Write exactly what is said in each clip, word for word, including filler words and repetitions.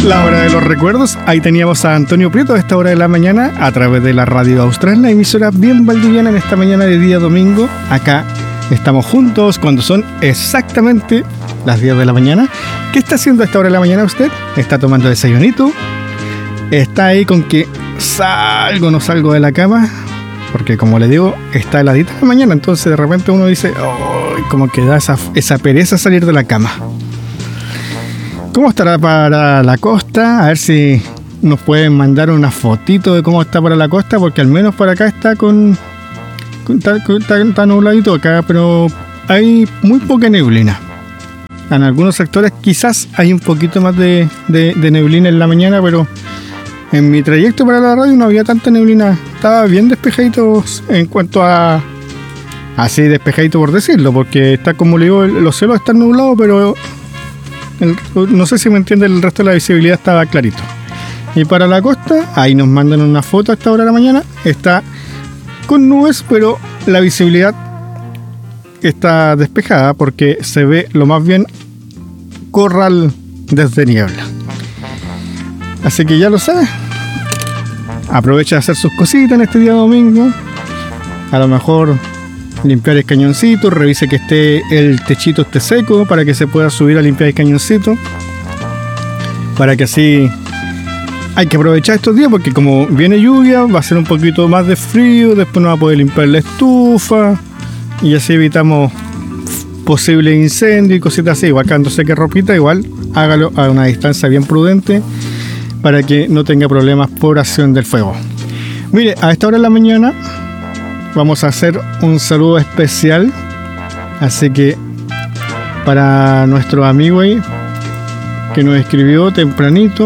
La hora de los recuerdos, ahí teníamos a Antonio Prieto a esta hora de la mañana a través de la Radio Austral, la emisora bien valdiviana en esta mañana de día domingo. Acá estamos juntos cuando son exactamente las diez de la mañana. ¿Qué está haciendo a esta hora de la mañana usted? ¿Está tomando desayunito? ¿Está ahí con que salgo o no salgo de la cama? Porque como le digo, está heladita la mañana, entonces de repente uno dice, oh, como que da esa, esa pereza salir de la cama. ¿Cómo estará para la costa? A ver si nos pueden mandar una fotito de cómo está para la costa, porque al menos por acá está con... con está, está, está nubladito acá, pero hay muy poca neblina. En algunos sectores quizás hay un poquito más de, de, de neblina en la mañana, pero en mi trayecto para la radio no había tanta neblina. Estaba bien despejadito en cuanto a... así despejadito por decirlo, porque está, como le digo, los cielos están nublados, pero... El, no sé si me entiende, el resto de la visibilidad estaba clarito. Y para la costa, ahí nos mandan una foto a esta hora de la mañana. Está con nubes, pero la visibilidad está despejada porque se ve lo más bien corral desde niebla. Así que ya lo sabes. Aprovecha de hacer sus cositas en este día domingo. A lo mejor limpiar el cañoncito, revise que esté el techito esté seco para que se pueda subir a limpiar el cañoncito, para que así hay que aprovechar estos días, porque como viene lluvia va a ser un poquito más de frío, después no va a poder limpiar la estufa y así evitamos posibles incendios y cositas así. Igual cuando seque ropita, igual hágalo a una distancia bien prudente para que no tenga problemas por acción del fuego. Mire, a esta hora de la mañana vamos a hacer un saludo especial, así que para nuestro amigo ahí que nos escribió tempranito,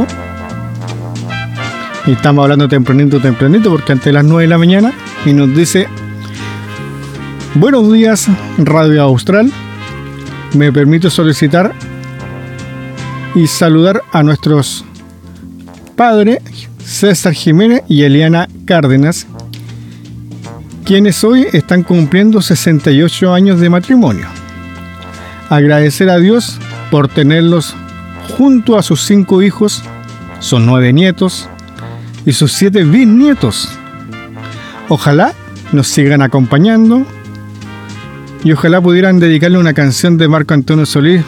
y estamos hablando tempranito, tempranito, porque antes de las nueve de la mañana, y nos dice: buenos días, Radio Austral, me permito solicitar y saludar a nuestros padres César Jiménez y Eliana Cárdenas, quienes hoy están cumpliendo sesenta y ocho años de matrimonio. Agradecer a Dios por tenerlos junto a sus cinco hijos, sus nueve nietos y sus siete bisnietos. Ojalá nos sigan acompañando y ojalá pudieran dedicarle una canción de Marco Antonio Solís.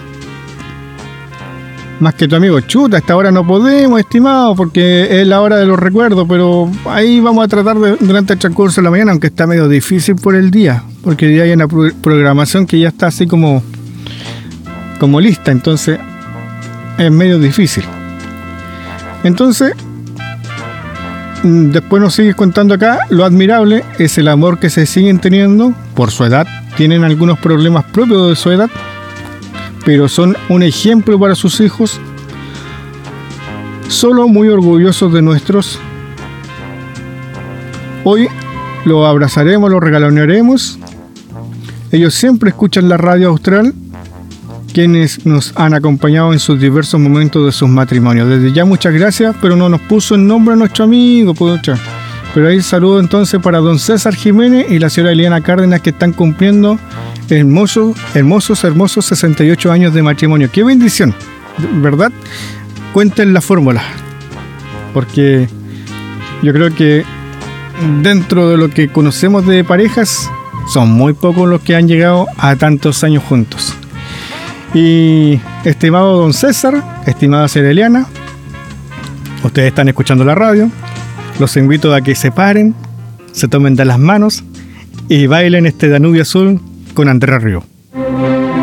Más que tu amigo, chuta, a esta hora no podemos, estimado, porque es la hora de los recuerdos, pero ahí vamos a tratar de, durante el transcurso de la mañana, aunque está medio difícil por el día, porque hoy día hay una pro- programación que ya está así como, como lista, entonces es medio difícil. Entonces, después nos sigues contando acá, lo admirable es el amor que se siguen teniendo por su edad. Tienen algunos problemas propios de su edad, pero son un ejemplo para sus hijos. Solo muy orgullosos de nuestros. Hoy lo abrazaremos, lo regalonearemos. Ellos siempre escuchan la Radio Austral, quienes nos han acompañado en sus diversos momentos de sus matrimonios. Desde ya muchas gracias, pero no nos puso el nombre a nuestro amigo, pucha. Pero ahí saludo entonces para don César Jiménez y la señora Eliana Cárdenas, que están cumpliendo hermosos, hermosos, hermosos sesenta y ocho años de matrimonio. ¡Qué bendición! ¿Verdad? Cuenten la fórmula, porque yo creo que dentro de lo que conocemos de parejas, son muy pocos los que han llegado a tantos años juntos. Y estimado don César, estimada señora Eliana, ustedes están escuchando la radio. Los invito a que se paren, se tomen de las manos y bailen este Danubio Azul con Andrés Río.